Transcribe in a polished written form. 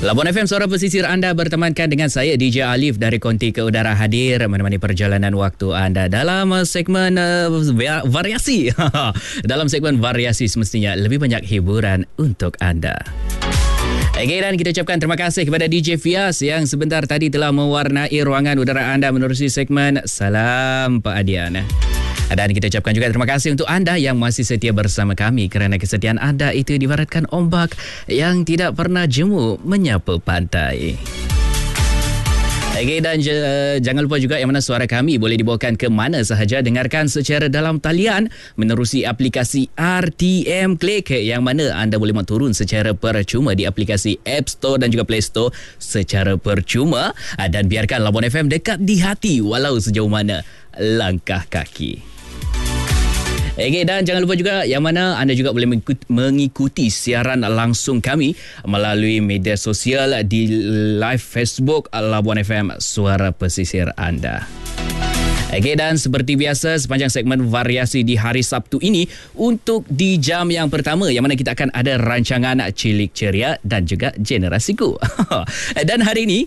Labuan FM, suara pesisir anda bertemankan dengan saya DJ Alif dari Konti ke Udara, hadir menemani perjalanan waktu anda dalam segmen variasi. Dalam segmen variasi semestinya lebih banyak hiburan untuk anda. Okay, dan kita ucapkan terima kasih kepada DJ Fias yang sebentar tadi telah mewarnai ruangan udara anda menerusi segmen Salam Pak Adian. Dan kita ucapkan juga terima kasih untuk anda yang masih setia bersama kami, kerana kesetiaan anda itu diibaratkan ombak yang tidak pernah jemu menyapa pantai. Okay, dan jangan lupa juga yang mana suara kami boleh dibawakan ke mana sahaja. Dengarkan secara dalam talian menerusi aplikasi RTM Click, yang mana anda boleh turun secara percuma di aplikasi App Store dan juga Play Store secara percuma. Dan biarkan Labuan FM dekat di hati walau sejauh mana langkah kaki. Okay, dan jangan lupa juga yang mana anda juga boleh mengikuti siaran langsung kami melalui media sosial di live Facebook Labuan FM, suara pesisir anda. Okay, dan seperti biasa sepanjang segmen variasi di hari Sabtu ini, untuk di jam yang pertama yang mana kita akan ada rancangan Cilik Ceria dan juga Generasiku. Dan hari ini